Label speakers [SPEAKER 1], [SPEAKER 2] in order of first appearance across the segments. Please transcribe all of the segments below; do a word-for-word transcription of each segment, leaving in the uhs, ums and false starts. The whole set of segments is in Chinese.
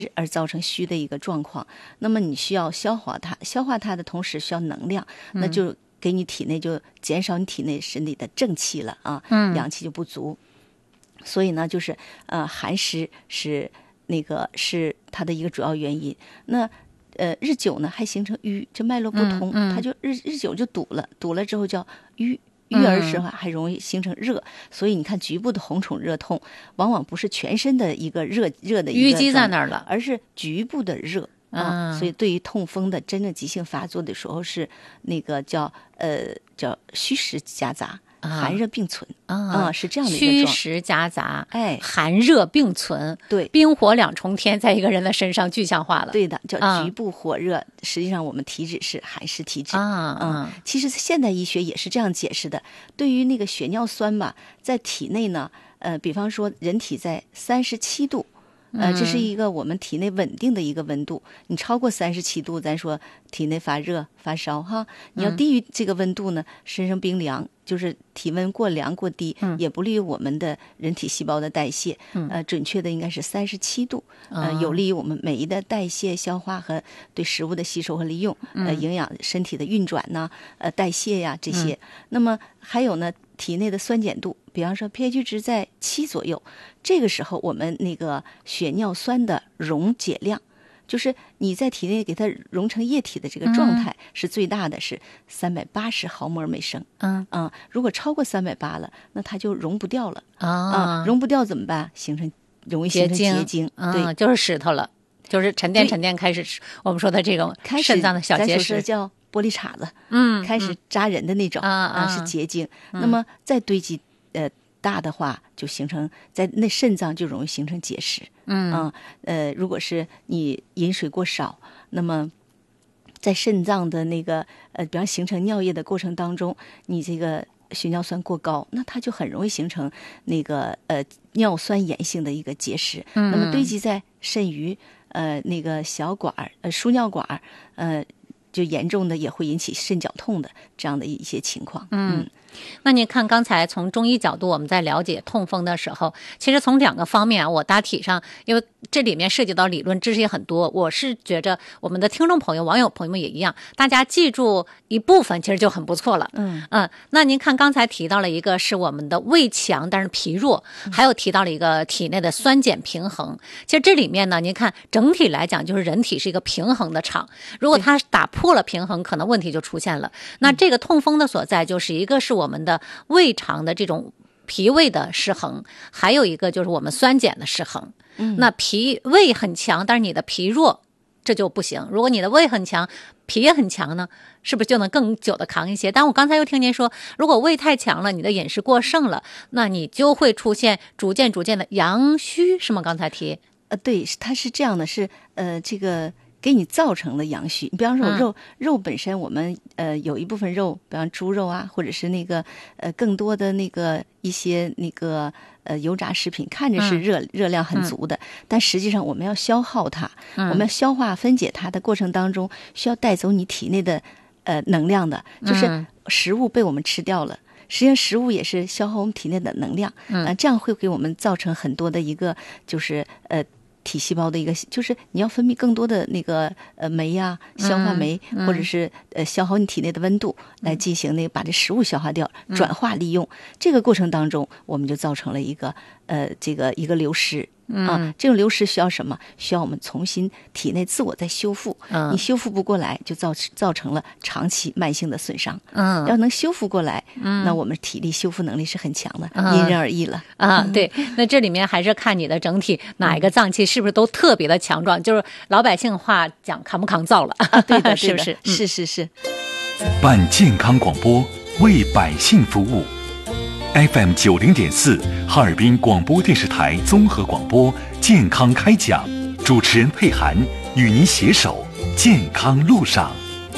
[SPEAKER 1] 而造成虚的一个状况。那么你需要消化它，消化它的同时需要能量，那就给你体内就减少你体内身体的正气了啊，
[SPEAKER 2] 嗯、
[SPEAKER 1] 阳气就不足。所以呢，就是呃寒湿是那个是它的一个主要原因。那呃日久呢还形成瘀，这脉络不通，
[SPEAKER 2] 嗯嗯、
[SPEAKER 1] 它就日日久就堵了，堵了之后叫瘀。郁而时还容易形成热、嗯，所以你看局部的红肿热痛，往往不是全身的一个热热的一个
[SPEAKER 2] 淤积在那儿了，
[SPEAKER 1] 而是局部的热啊。所以对于痛风的真正急性发作的时候，是那个叫呃叫虚实夹杂。寒热并存
[SPEAKER 2] 啊、
[SPEAKER 1] 嗯，是这样的一个状，
[SPEAKER 2] 虚实夹杂，
[SPEAKER 1] 哎，
[SPEAKER 2] 寒热并存，
[SPEAKER 1] 对，
[SPEAKER 2] 冰火两重天在一个人的身上具象化了。
[SPEAKER 1] 对的，叫局部火热。嗯、实际上，我们体质是寒湿体质
[SPEAKER 2] 啊。
[SPEAKER 1] 嗯，其实现代医学也是这样解释的。对于那个血尿酸嘛，在体内呢，呃，比方说人体在三十七度。呃，这是一个我们体内稳定的一个温度。你超过三十七度，咱说体内发热发烧哈。你要低于这个温度呢，身上冰凉，就是体温过凉过低，
[SPEAKER 2] 嗯、
[SPEAKER 1] 也不利于我们的人体细胞的代谢。
[SPEAKER 2] 嗯、
[SPEAKER 1] 呃，准确的应该是三十七度，呃，有利于我们酶的代谢、消化和对食物的吸收和利用，呃，营养身体的运转呐，呃，代谢呀这些。
[SPEAKER 2] 嗯、
[SPEAKER 1] 那么还有呢，体内的酸碱度。比方说 pH 值在七左右，这个时候我们那个血尿酸的溶解量，就是你在体内给它溶成液体的这个状态是最大的，是三百八十毫摩尔每升。
[SPEAKER 2] 嗯
[SPEAKER 1] 啊、嗯，如果超过三百八了，那它就溶不掉了
[SPEAKER 2] 啊、
[SPEAKER 1] 嗯，溶不掉怎么办？形成容易形成结晶，
[SPEAKER 2] 对、
[SPEAKER 1] 嗯，
[SPEAKER 2] 就是石头了，就是沉淀沉淀开始，我们说的这种肾脏的小结石
[SPEAKER 1] 叫玻璃碴子，
[SPEAKER 2] 嗯，
[SPEAKER 1] 开始扎人的那种
[SPEAKER 2] 啊
[SPEAKER 1] 啊、嗯、是结晶，嗯、那么再堆积。呃，大的话就形成在那肾脏就容易形成结石。
[SPEAKER 2] 嗯
[SPEAKER 1] 啊呃，如果是你饮水过少，那么在肾脏的那个呃，比方形成尿液的过程当中，你这个血尿酸过高，那它就很容易形成那个呃尿酸盐性的一个结石。
[SPEAKER 2] 嗯、
[SPEAKER 1] 那么堆积在肾盂呃那个小管呃输尿管呃。就严重的也会引起肾绞痛的这样的一些情况。
[SPEAKER 2] 嗯，嗯那您看刚才从中医角度我们在了解痛风的时候，其实从两个方面啊，我大体上因为这里面涉及到理论知识也很多，我是觉着我们的听众朋友网友朋友们也一样，大家记住一部分其实就很不错了。
[SPEAKER 1] 嗯
[SPEAKER 2] 嗯，那您看刚才提到了一个是我们的胃强但是脾弱，还有提到了一个体内的酸碱平衡。其实这里面呢，您看整体来讲就是人体是一个平衡的场，如果它打破了平衡，可能问题就出现了。那这个痛风的所在就是一个是我们的胃肠的这种脾胃的失衡，还有一个就是我们酸碱的失衡。
[SPEAKER 1] 嗯，
[SPEAKER 2] 那脾胃很强，但是你的脾弱，这就不行。如果你的胃很强，脾也很强呢，是不是就能更久的扛一些？但我刚才又听您说，如果胃太强了，你的饮食过剩了，那你就会出现逐渐逐渐的阳虚，是吗？刚才提
[SPEAKER 1] 呃，对，它是这样的，是呃这个。给你造成了阳虚。你比方说肉、嗯、肉本身我们呃有一部分肉，比方猪肉啊，或者是那个呃更多的那个一些那个呃油炸食品，看着是热、嗯、热量很足的、嗯，但实际上我们要消耗它、嗯，我们要消化分解它的过程当中，需要带走你体内的呃能量的，就是食物被我们吃掉了。实际上，食物也是消耗我们体内的能量，嗯、呃，这样会给我们造成很多的一个就是呃。体细胞的一个，就是你要分泌更多的那个呃酶呀、啊，消化酶，
[SPEAKER 2] 嗯嗯、
[SPEAKER 1] 或者是呃消耗你体内的温度，来进行那个把这食物消化掉、嗯、转化利用。这个过程当中，我们就造成了一个呃这个一个流失。啊，这种流失需要什么？需要我们重新体内自我再修复。嗯，你修复不过来，就造造成了长期慢性的损伤。嗯，要能修复过来，嗯，那我们体力修复能力是很强的，嗯、因人而异了。
[SPEAKER 2] 啊，对，那这里面还是看你的整体哪一个脏器是不是都特别的强壮，就是老百姓话讲扛不扛造了。
[SPEAKER 1] 啊，对的，
[SPEAKER 2] 是不是？
[SPEAKER 1] 是是是。
[SPEAKER 3] 办健康广播，为百姓服务。F M 九零点四，哈尔滨广播电视台综合广播健康开讲，主持人佩涵与您携手健康路上。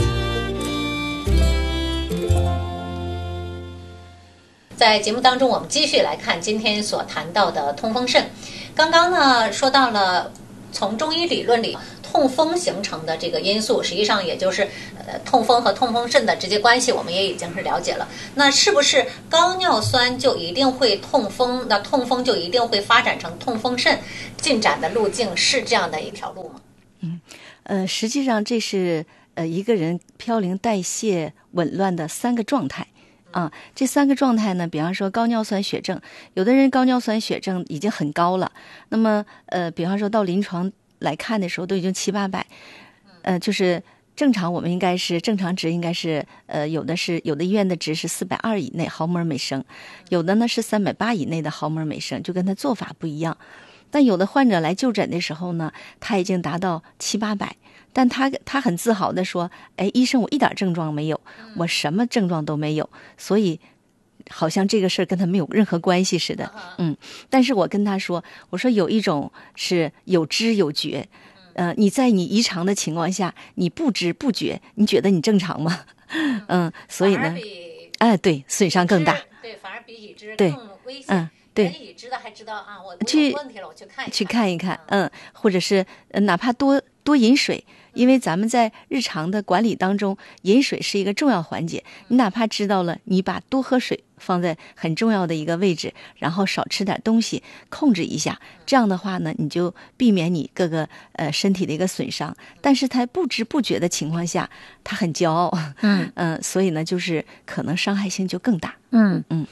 [SPEAKER 2] 在节目当中，我们继续来看今天所谈到的通风肾。刚刚呢说到了从中医理论里， 痛风形成的这个因素，实际上也就是呃痛风和痛风肾的直接关系，我们也已经是了解了。那是不是高尿酸就一定会痛风？那痛风就一定会发展成痛风肾？进展的路径是这样的一条路吗？
[SPEAKER 1] 嗯，呃，实际上这是呃一个人嘌呤代谢紊乱的三个状态。啊，这三个状态呢，比方说高尿酸血症，有的人高尿酸血症已经很高了，那么呃，比方说到临床来看的时候都已经七八百，呃，就是正常我们应该是正常值应该是呃有的是有的医院的值是四百二以内毫摩尔每升，有的呢是三百八以内的毫摩尔每升，就跟他做法不一样。但有的患者来就诊的时候呢，他已经达到七八百，但他他很自豪的说：“哎，医生，我一点症状没有，我什么症状都没有，所以好像这个事儿跟他没有任何关系似的。”嗯，但是我跟他说，我说有一种是有知有觉，呃，你在你异常的情况下，你不知不觉，你觉得你正常吗？嗯，所以呢，哎，对，损伤更大，
[SPEAKER 2] 对，反而比已知
[SPEAKER 1] 对
[SPEAKER 2] 更危险。
[SPEAKER 1] 嗯。对，
[SPEAKER 2] 已知的还知道啊，我
[SPEAKER 1] 去
[SPEAKER 2] 有问题了，我去看一看，
[SPEAKER 1] 去看一看，嗯，或者是呃哪怕多多饮水，因为咱们在日常的管理当中，饮水是一个重要环节。你哪怕知道了，你把多喝水放在很重要的一个位置，然后少吃点东西，控制一下，这样的话呢，你就避免你各个呃身体的一个损伤。但是他不知不觉的情况下，他很骄傲，
[SPEAKER 2] 嗯
[SPEAKER 1] 嗯、呃，所以呢，就是可能伤害性就更大。
[SPEAKER 2] 嗯
[SPEAKER 1] 嗯。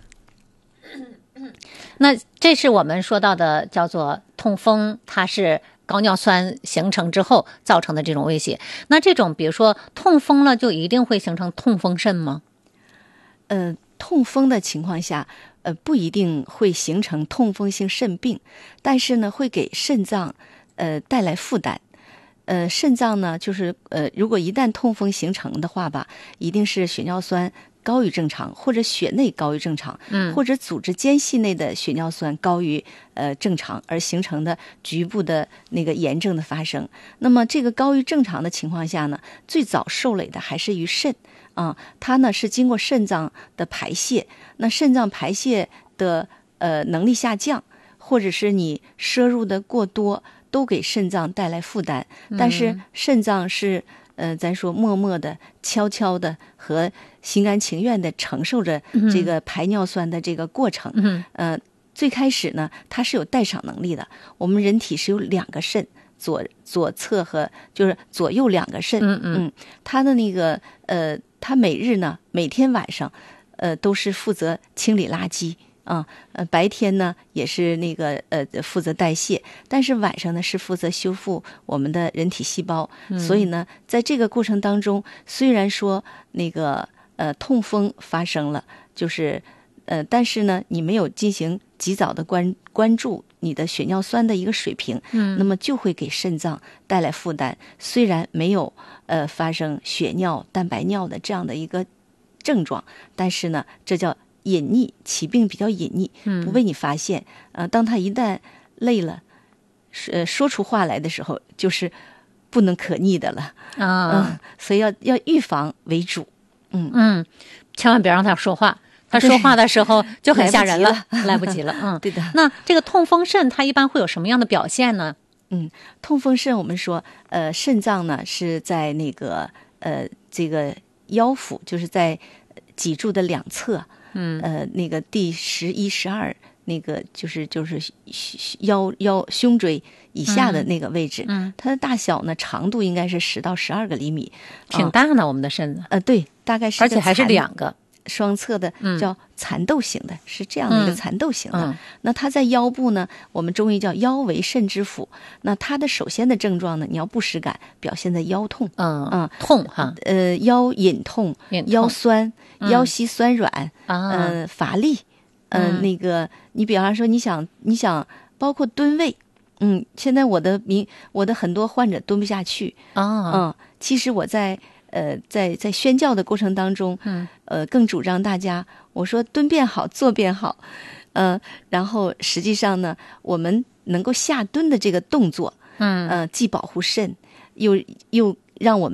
[SPEAKER 2] 那这是我们说到的叫做痛风，它是高尿酸形成之后造成的这种威胁。那这种比如说痛风了，就一定会形成痛风肾吗？
[SPEAKER 1] 呃，痛风的情况下，呃，不一定会形成痛风性肾病，但是呢，会给肾脏呃带来负担。呃，肾脏呢，就是呃，如果一旦痛风形成的话吧，一定是血尿酸高于正常，或者血内高于正常，
[SPEAKER 2] 嗯，
[SPEAKER 1] 或者组织间隙内的血尿酸高于呃正常而形成的局部的那个炎症的发生。那么这个高于正常的情况下呢，最早受累的还是于肾啊，它呢是经过肾脏的排泄，那肾脏排泄的呃能力下降，或者是你摄入的过多，都给肾脏带来负担。但是肾脏是呃，咱说默默的、悄悄的和心甘情愿的承受着这个排尿酸的这个过程。
[SPEAKER 2] 嗯，
[SPEAKER 1] 呃，最开始呢，它是有代偿能力的。我们人体是有两个肾，左左侧和就是左右两个肾。
[SPEAKER 2] 嗯嗯，
[SPEAKER 1] 嗯，它的那个呃，它每日呢，每天晚上，呃，都是负责清理垃圾。啊，呃，白天呢也是那个呃负责代谢，但是晚上呢是负责修复我们的人体细胞。
[SPEAKER 2] 嗯、
[SPEAKER 1] 所以呢，在这个过程当中，虽然说那个呃痛风发生了，就是呃，但是呢，你没有进行及早的关关注你的血尿酸的一个水平，
[SPEAKER 2] 嗯，
[SPEAKER 1] 那么就会给肾脏带来负担。虽然没有呃发生血尿、蛋白尿的这样的一个症状，但是呢，这叫隐匿，起病比较隐匿，不被你发现。呃，当他一旦累了，呃，说出话来的时候，就是不能可逆的了。
[SPEAKER 2] 啊、
[SPEAKER 1] 嗯，所以要要预防为主。嗯
[SPEAKER 2] 嗯，千万别让他说话，他说话的时候就很吓人了，来不及了。嗯，
[SPEAKER 1] 对的。
[SPEAKER 2] 那这个痛风肾它一般会有什么样的表现呢？
[SPEAKER 1] 嗯，痛风肾我们说，呃，肾脏呢是在那个呃这个腰腹，就是在脊柱的两侧。
[SPEAKER 2] 嗯，
[SPEAKER 1] 呃，那个第十一、十二，那个就是就是腰腰胸椎以下的那个位置，
[SPEAKER 2] 嗯，
[SPEAKER 1] 它的大小呢，长度应该是十到十二个厘米，
[SPEAKER 2] 挺大呢，我们的肾子。
[SPEAKER 1] 呃，对，大概是，
[SPEAKER 2] 而且还是两个
[SPEAKER 1] 双侧的，叫蚕豆型的，
[SPEAKER 2] 嗯、
[SPEAKER 1] 是这样的一个蚕豆型的。
[SPEAKER 2] 嗯、
[SPEAKER 1] 那它在腰部呢，我们中医叫腰为肾之府。那它的首先的症状呢，你要不适感，表现在腰痛，
[SPEAKER 2] 嗯
[SPEAKER 1] 嗯，
[SPEAKER 2] 痛哈，
[SPEAKER 1] 呃，腰隐痛、
[SPEAKER 2] 隐痛
[SPEAKER 1] 腰酸、
[SPEAKER 2] 嗯、
[SPEAKER 1] 腰膝酸软，
[SPEAKER 2] 嗯、
[SPEAKER 1] 呃，乏力，嗯、呃，那个你比方说你想你想包括蹲位。嗯，现在我的民我的很多患者蹲不下去
[SPEAKER 2] 啊、
[SPEAKER 1] 哦，嗯，其实我在呃在在宣教的过程当中，
[SPEAKER 2] 嗯，
[SPEAKER 1] 呃，更主张大家我说蹲便好，坐便好，呃，然后实际上呢，我们能够下蹲的这个动作，
[SPEAKER 2] 嗯，
[SPEAKER 1] 呃，既保护肾，又又让我们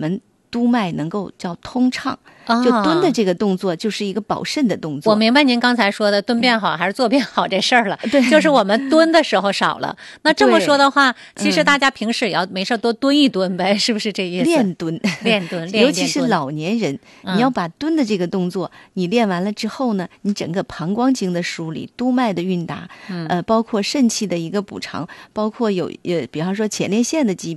[SPEAKER 1] 督脉能够叫通畅。就蹲的这个动作就是一个保肾的动作。
[SPEAKER 2] 我明白您刚才说的蹲变好还是坐变好这事儿了。
[SPEAKER 1] 对，
[SPEAKER 2] 就是我们蹲的时候少了。那这么说的话，其实大家平时也要没事多蹲一蹲呗，是不是这意思？
[SPEAKER 1] 练蹲，
[SPEAKER 2] 练蹲，练
[SPEAKER 1] 尤其是老年人，
[SPEAKER 2] 嗯、
[SPEAKER 1] 你要把蹲的这个动作，你练完了之后呢，你整个膀胱经的梳理、督脉的运达，
[SPEAKER 2] 嗯、
[SPEAKER 1] 呃，包括肾气的一个补偿，包括有呃，比方说前列腺的疾病。